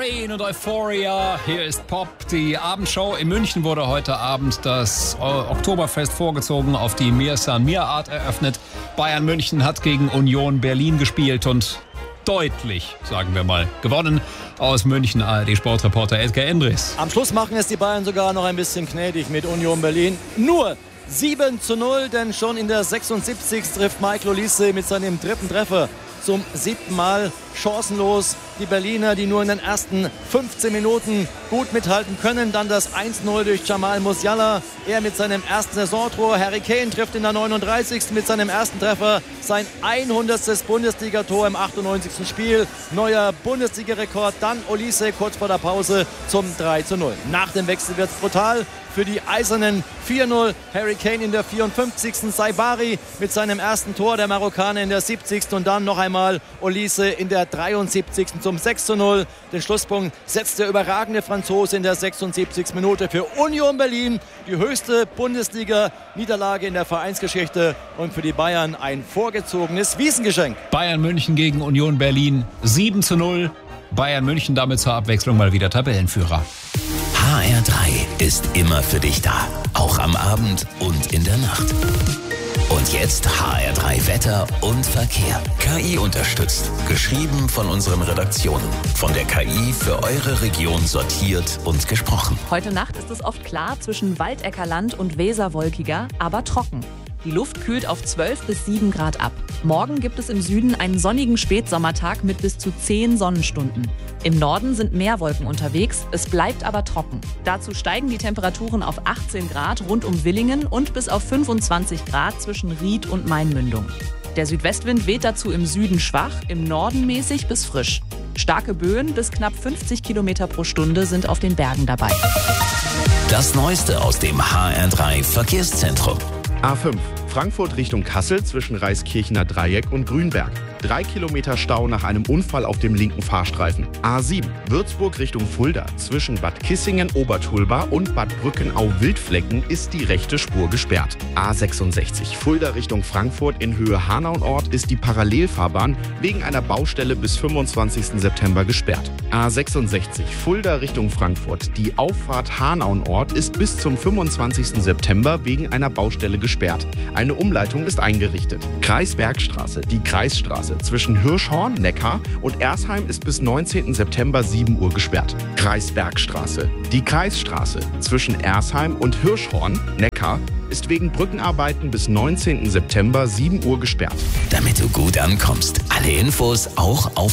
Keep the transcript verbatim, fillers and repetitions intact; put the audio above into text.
Rain und Euphoria. Hier ist Pop, die Abendshow. In München wurde heute Abend das Oktoberfest vorgezogen, auf die Mir San Mir Art eröffnet. Bayern München hat gegen Union Berlin gespielt und deutlich, sagen wir mal, gewonnen. Aus München A R D-Sportreporter Edgar Endres. Am Schluss machen es die Bayern sogar noch ein bisschen gnädig mit Union Berlin. Nur sieben zu null, denn schon in der sechsundsiebzigsten trifft Michael Olise mit seinem dritten Treffer zum siebten Mal chancenlos. Die Berliner, die nur in den ersten fünfzehn Minuten gut mithalten können. Dann das eins null durch Jamal Musiala. Er mit seinem ersten Saisontor. Harry Kane trifft in der neununddreißigsten mit seinem ersten Treffer. Sein hundertstes Bundesligator im achtundneunzigsten Spiel. Neuer Bundesliga-Rekord. Dann Olise kurz vor der Pause zum drei zu null. Nach dem Wechsel wird es brutal für die Eisernen. vier null. Harry Kane in der vierundfünfzigsten Saibari mit seinem ersten Tor. Der Marokkaner in der siebzigsten Und dann noch einmal Olise in der dreiundsiebzigsten zum sechs zu null. Den Schlusspunkt setzt der überragende Franzose in der sechsundsiebzigsten Minute für Union Berlin. Die höchste Bundesliga-Niederlage in der Vereinsgeschichte und für die Bayern ein vorgezogenes Wiesengeschenk. Bayern München gegen Union Berlin sieben zu null. Bayern München damit zur Abwechslung mal wieder Tabellenführer. H R drei ist immer für dich da, auch am Abend und in der Nacht. Und jetzt H R drei Wetter und Verkehr. K I unterstützt. Geschrieben von unseren Redaktionen. Von der K I für eure Region sortiert und gesprochen. Heute Nacht ist es oft klar zwischen Waldeckerland und Weserwolkiger, aber trocken. Die Luft kühlt auf zwölf bis sieben Grad ab. Morgen gibt es im Süden einen sonnigen Spätsommertag mit bis zu zehn Sonnenstunden. Im Norden sind mehr Wolken unterwegs, es bleibt aber trocken. Dazu steigen die Temperaturen auf achtzehn Grad rund um Villingen und bis auf fünfundzwanzig Grad zwischen Ried und Mainmündung. Der Südwestwind weht dazu im Süden schwach, im Norden mäßig bis frisch. Starke Böen bis knapp fünfzig Kilometer pro Stunde sind auf den Bergen dabei. Das Neueste aus dem H R drei Verkehrszentrum. A fünf, Frankfurt Richtung Kassel zwischen Reiskirchener Dreieck und Grünberg. Drei Kilometer Stau nach einem Unfall auf dem linken Fahrstreifen. A sieben, Würzburg Richtung Fulda. Zwischen Bad Kissingen-Obertulba und Bad Brückenau-Wildflecken ist die rechte Spur gesperrt. A sechsundsechzig, Fulda Richtung Frankfurt in Höhe Hanauort ist die Parallelfahrbahn wegen einer Baustelle bis fünfundzwanzigsten September gesperrt. A sechsundsechzig, Fulda Richtung Frankfurt. Die Auffahrt Hanauort ist bis zum fünfundzwanzigsten September wegen einer Baustelle gesperrt. Eine Umleitung ist eingerichtet. Kreisbergstraße, die Kreisstraße zwischen Hirschhorn, Neckar und Ersheim ist bis neunzehnten September sieben Uhr gesperrt. Kreisbergstraße, die Kreisstraße zwischen Ersheim und Hirschhorn, Neckar ist wegen Brückenarbeiten bis neunzehnten September sieben Uhr gesperrt. Damit du gut ankommst. Alle Infos auch auf